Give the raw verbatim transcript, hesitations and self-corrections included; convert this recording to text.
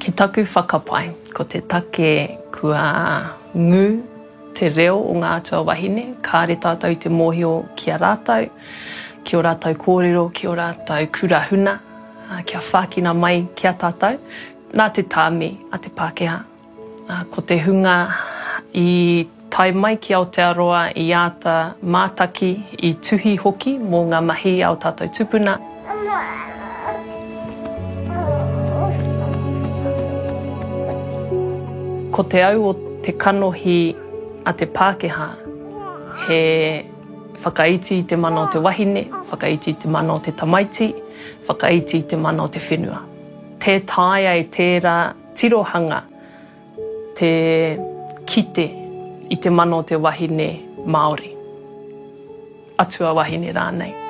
Ki taku whakapai, ko te take kua ngū te reo o ngā atua wahine, kāre tātou te mōhio ki a rātou, ki o rātou kōrero, ki o rātou kurahuna, kia whākina mai ki a tātou, nā te tāme a te Pākehā. Ko te hunga i tai mai ki Aotearoa i āta mātaki i tuhi hoki mō ngā mahi o tātou tupuna. Ko te au o te kanohi a te Pākehā, he whakaiti i te mana o te wahine, whakaiti i te mana o te tamaiti, whakaiti i te mana o te whenua. Te tae ai tērā tirohanga, te kite i te mana o te wahine Māori. Atua wahine rānei.